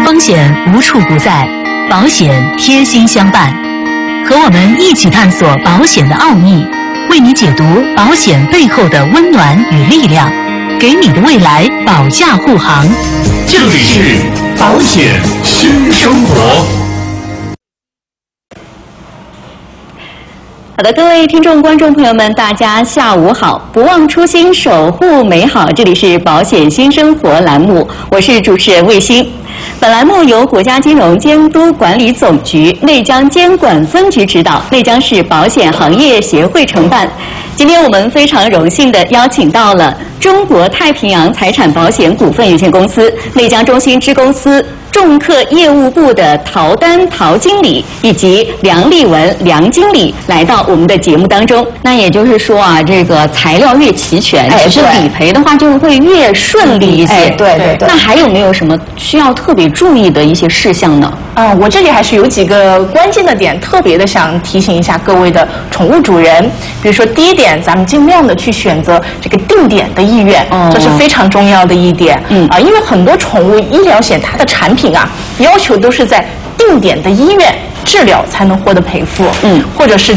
风险无处不在，保险贴心相伴。和我们一起探索保险的奥秘，为你解读保险背后的温暖与力量，给你的未来保驾护航。 这里是保险新生活。 好的，各位听众、观众朋友们，大家下午好！不忘初心，守护美好。这里是保险新生活栏目，我是主持人卫星。本栏目由国家金融监督管理总局内江监管分局指导，内江市保险行业协会承办。今天我们非常荣幸地邀请到了中国太平洋财产保险股份有限公司内江中心支公司重客业务部的陶丹陶经理以及梁丽文梁经理来到我们的节目当中。那也就是说啊，这个材料越齐全，其实理赔的话就会越顺利一些。 对。 那还有没有什么需要特别注意的一些事项呢？ 我这里还是有几个关键的点，特别的想提醒一下各位的宠物主人。比如说第一点，咱们尽量的去选择这个定点的医院，这是非常重要的一点。因为很多宠物医疗险它的产品啊，要求都是在定点的医院治疗才能获得赔付，或者是